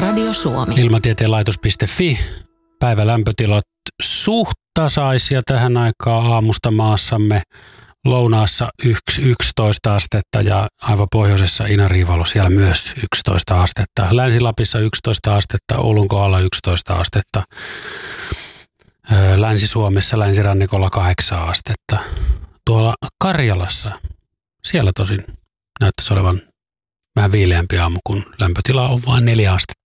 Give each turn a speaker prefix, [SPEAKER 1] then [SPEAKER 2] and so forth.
[SPEAKER 1] Radio Suomi.
[SPEAKER 2] Ilmatieteenlaitos.fi. Päivälämpötilat suht tasaisia tähän aikaan aamusta maassamme. Lounaassa 11 astetta ja aivan pohjoisessa Inariivalo siellä myös 11 astetta. Länsi-Lapissa 11 astetta, Oulun kohdalla 11 astetta. Länsi-Suomessa, länsirannikolla 8 astetta. Tuolla Karjalassa, siellä tosin näyttäisi olevan vähän viileämpi aamu, kun lämpötila on vain 4 astetta.